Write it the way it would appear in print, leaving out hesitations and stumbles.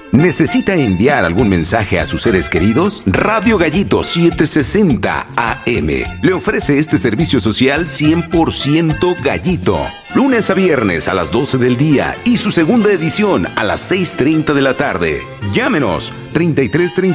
¿Necesita enviar algún mensaje a sus seres queridos? Radio Gallito 760 AM le ofrece este servicio social 100% gallito. Lunes a viernes a las 12 del día y su segunda edición a las 6:30 de la tarde. Llámenos 33